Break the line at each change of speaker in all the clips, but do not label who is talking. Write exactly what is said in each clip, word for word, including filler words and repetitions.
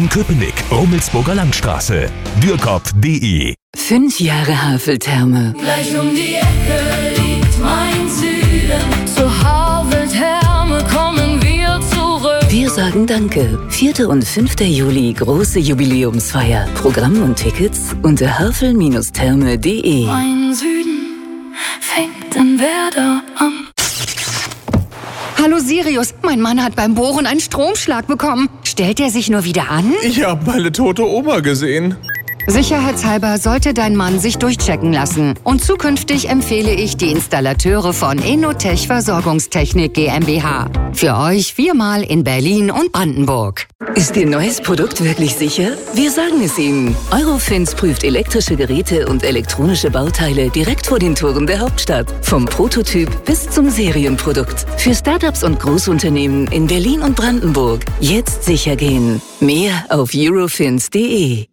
In Köpenick, Rummelsburger Landstraße, dürkop punkt de.
Fünf Jahre Haveltherme.
Gleich um die Ecke liegt mein Süden. Zur Haveltherme kommen wir zurück.
Wir sagen Danke. vierter und fünfter Juli, große Jubiläumsfeier. Programm und Tickets unter havel Therme punkt de.
Mein Süden fängt in Werder an.
Hallo Sirius, mein Mann hat beim Bohren einen Stromschlag bekommen. Stellt er sich nur wieder an?
Ich habe meine tote Oma gesehen.
Sicherheitshalber sollte dein Mann sich durchchecken lassen. Und zukünftig empfehle ich die Installateure von Enotech Versorgungstechnik GmbH. Für euch viermal in Berlin und Brandenburg.
Ist Ihr neues Produkt wirklich sicher? Wir sagen es Ihnen. Eurofins prüft elektrische Geräte und elektronische Bauteile direkt vor den Toren der Hauptstadt. Vom Prototyp bis zum Serienprodukt. Für Startups und Großunternehmen in Berlin und Brandenburg. Jetzt sicher gehen. Mehr auf eurofins punkt de.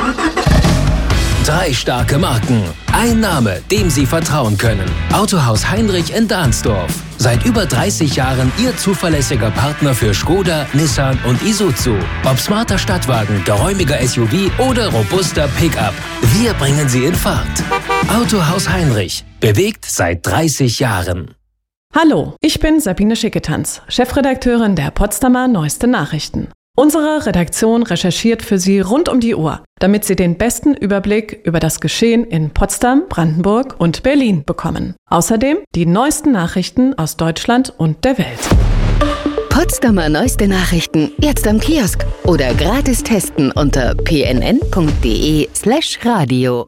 Drei starke Marken. Ein Name, dem Sie vertrauen können. Autohaus Heinrich in Dahnsdorf. Seit über dreißig Jahren Ihr zuverlässiger Partner für Skoda, Nissan und Isuzu. Ob smarter Stadtwagen, geräumiger S U V oder robuster Pickup. Wir bringen Sie in Fahrt. Autohaus Heinrich. Bewegt seit dreißig Jahren.
Hallo, ich bin Sabine Schicketanz, Chefredakteurin der Potsdamer Neueste Nachrichten. Unsere Redaktion recherchiert für Sie rund um die Uhr, damit Sie den besten Überblick über das Geschehen in Potsdam, Brandenburg und Berlin bekommen. Außerdem die neuesten Nachrichten aus Deutschland und der Welt.
Potsdamer Neueste Nachrichten jetzt am Kiosk oder gratis testen unter p n n punkt de slash radio.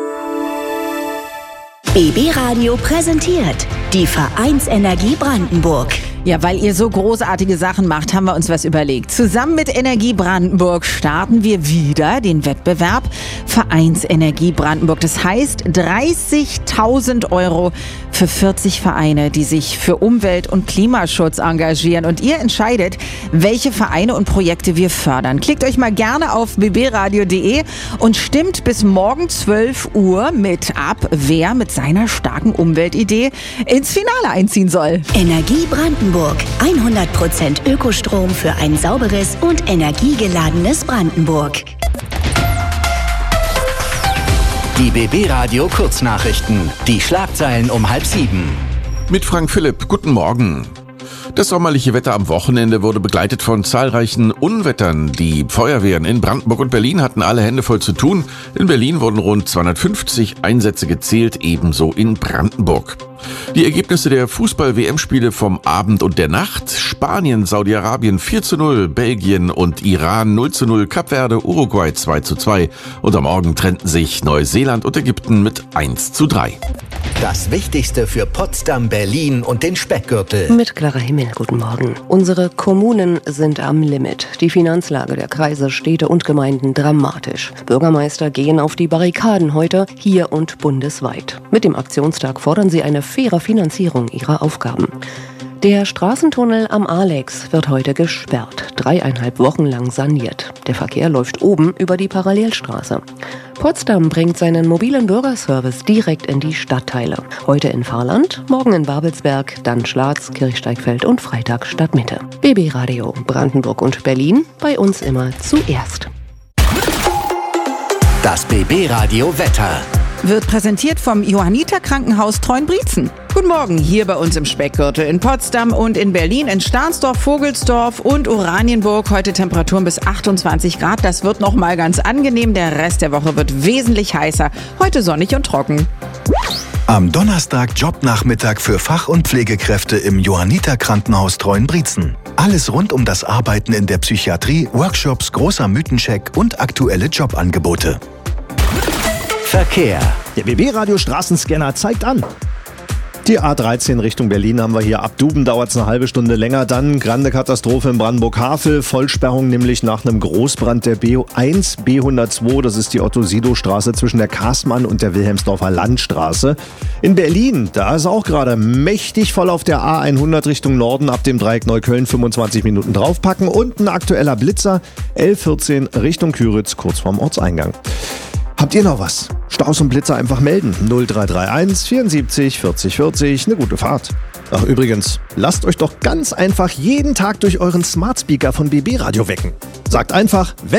B B Radio präsentiert die Vereinsenergie Brandenburg.
Ja, weil ihr so großartige Sachen macht, haben wir uns was überlegt. Zusammen mit Energie Brandenburg starten wir wieder den Wettbewerb Vereinsenergie Brandenburg. Das heißt dreißigtausend Euro für vierzig Vereine, die sich für Umwelt- und Klimaschutz engagieren. Und ihr entscheidet, welche Vereine und Projekte wir fördern. Klickt euch mal gerne auf b b radio punkt de und stimmt bis morgen zwölf Uhr mit ab, wer mit seiner starken Umweltidee ins Finale einziehen soll.
Energie Brandenburg. hundert Prozent Ökostrom für ein sauberes und energiegeladenes Brandenburg.
Die B B Radio Kurznachrichten. Die Schlagzeilen um halb sieben.
Mit Frank Philipp. Guten Morgen. Das sommerliche Wetter am Wochenende wurde begleitet von zahlreichen Unwettern. Die Feuerwehren in Brandenburg und Berlin hatten alle Hände voll zu tun. In Berlin wurden rund zweihundertfünfzig Einsätze gezählt, ebenso in Brandenburg. Die Ergebnisse der Fußball-W M-Spiele vom Abend und der Nacht: Spanien, Saudi-Arabien vier zu null, Belgien und Iran null zu null, Kap Verde, Uruguay zwei zu zwei und am Morgen trennten sich Neuseeland und Ägypten mit eins zu drei.
Das Wichtigste für Potsdam, Berlin und den Speckgürtel.
Mit Clara Himmel, guten Morgen. Unsere Kommunen sind am Limit. Die Finanzlage der Kreise, Städte und Gemeinden dramatisch. Bürgermeister gehen auf die Barrikaden heute, hier und bundesweit. Mit dem Aktionstag fordern sie eine faire Finanzierung ihrer Aufgaben. Der Straßentunnel am Alex wird heute gesperrt, dreieinhalb Wochen lang saniert. Der Verkehr läuft oben über die Parallelstraße. Potsdam bringt seinen mobilen Bürgerservice direkt in die Stadtteile. Heute in Fahrland, morgen in Babelsberg, dann Schlatz, Kirchsteigfeld und Freitag Stadtmitte. B B Radio Brandenburg und Berlin, bei uns immer zuerst.
Das B B Radio Wetter
wird präsentiert vom Johanniter Krankenhaus Treuenbrietzen. Guten Morgen, hier bei uns im Speckgürtel in Potsdam und in Berlin, in Stahnsdorf, Vogelsdorf und Oranienburg. Heute Temperaturen bis achtundzwanzig Grad. Das wird noch mal ganz angenehm. Der Rest der Woche wird wesentlich heißer. Heute sonnig und trocken.
Am Donnerstag Jobnachmittag für Fach- und Pflegekräfte im Johanniter Krankenhaus Treuenbrietzen. Alles rund um das Arbeiten in der Psychiatrie, Workshops, großer Mythencheck und aktuelle Jobangebote.
Verkehr.
Der B B Radio Straßenscanner zeigt an. Die A dreizehn Richtung Berlin haben wir hier. Ab Duben dauert es eine halbe Stunde länger. Dann grande Katastrophe in Brandenburg-Havel. Vollsperrung nämlich nach einem Großbrand der B eins B hundertzwei. Das ist die Otto-Sido-Straße zwischen der Karstmann und der Wilhelmsdorfer Landstraße. In Berlin, da ist auch gerade mächtig voll auf der A hundert Richtung Norden. Ab dem Dreieck Neukölln fünfundzwanzig Minuten draufpacken. Und ein aktueller Blitzer. L vierzehn Richtung Küritz, kurz vorm Ortseingang. Habt ihr noch was? Staus und Blitzer einfach melden. null drei drei eins vierundsiebzig vierzig vierzig. Eine gute Fahrt. Ach übrigens, lasst euch doch ganz einfach jeden Tag durch euren Smart Speaker von B B Radio wecken. Sagt einfach, weg